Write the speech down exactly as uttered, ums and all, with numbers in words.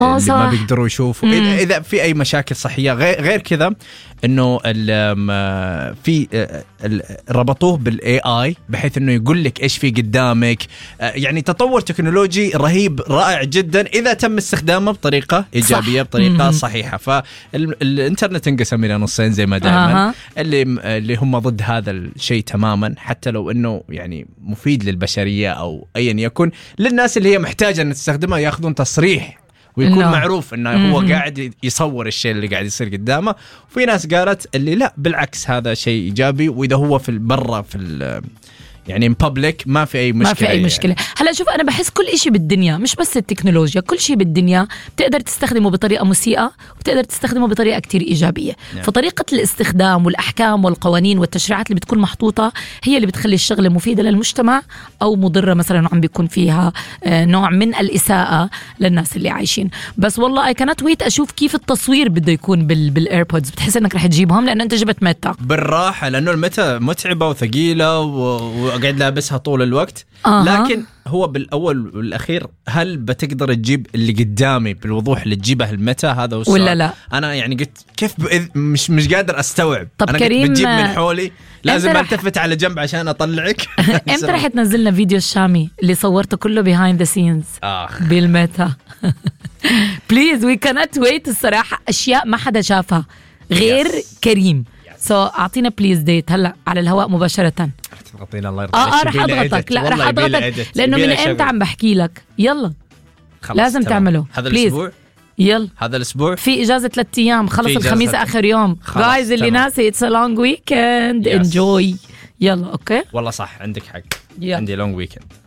اللي ما بيقدروا يشوفوا إذا, إذا في أي مشاكل صحية. غير, غير كذا إنه في ربطوه بالإي آي بحيث إنه يقول لك إيش في قدامك. يعني تطور تكنولوجي رهيب رائع جدا إذا تم استخدامه بطريقة إيجابية، بطريقة مم. صحيحة. فالإنترنت انقسم إلى نصين زي ما دائما آه. اللي اللي هم ضد هذا الشيء تماما، حتى لو إنه يعني مفيد للبشرية أو أيا يكن. للناس اللي هي محتاجة أن تستخدمه يأخذون تصريح ويكون no. معروف انه هو قاعد يصور الشيء اللي قاعد يصير قدامه. وفي ناس قالت اللي لا بالعكس هذا شيء ايجابي، واذا هو في البرة في يعني in public ما في أي مشكلة. ما في أي مشكلة. يعني. هلا شوف أنا بحس كل إشي بالدنيا مش بس التكنولوجيا، كل شيء بالدنيا بتقدر تستخدمه بطريقة مسيئة وبتقدر تستخدمه بطريقة كتير إيجابية. يعني. فطريقة الاستخدام والأحكام والقوانين والتشريعات اللي بتكون محطوطة هي اللي بتخلي الشغلة مفيدة للمجتمع أو مضرة مثلا عم بيكون فيها نوع من الإساءة للناس اللي عايشين. بس والله I cannot wait أشوف كيف التصوير بده يكون بالإيربودز. بتحس إنك رح تجيبهم لأنه أنت جبت ميتا بالراحة، لأنه الميتا متعبة وثقيلة و... وقاعد لابسها طول الوقت. آه. لكن هو بالأول والأخير هل بتقدر تجيب اللي قدامي بالوضوح اللي تجيبه المتا؟ هذا هو السؤال. ولا لا؟ أنا يعني قلت كيف بإذ... مش مش قادر أستوعب. طب أنا كريم بتجيب من حولي لازم رح... ألتفت على جنب عشان أطلعك. إمتى رح تنزلنا فيديو الشامي اللي صورته كله behind the scenes آخ. بالمتا؟ please we cannot wait. الصراحة أشياء ما حدا شافها غير yes. كريم. سو so, أعطينا بليز ديت هلا على الهواء مباشرة. تضغطينا الله يرضى اه اه رح اضغطك. لا رح اضغطك لانه من امتى عم بحكي لك. يلا لازم تعمله هذا الاسبوع. يلا هذا الاسبوع في اجازه ثلاث ايام. خلص الخميس اخر يوم جايز اللي ناسي اتس ا لونج ويكند انجوي. يلا اوكي والله صح عندك حق. يلا. عندي لونج ويكند.